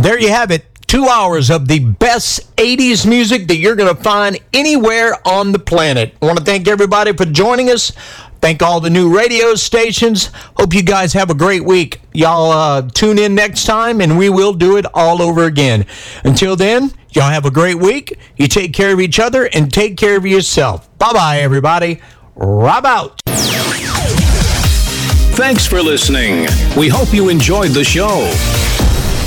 There you have it. 2 hours of the best 80s music that you're going to find anywhere on the planet. I want to thank everybody for joining us. Thank all the new radio stations. Hope you guys have a great week. Y'all tune in next time, and we will do it all over again. Until then, y'all have a great week. You take care of each other and take care of yourself. Bye-bye, everybody. Rob out. Thanks for listening. We hope you enjoyed the show.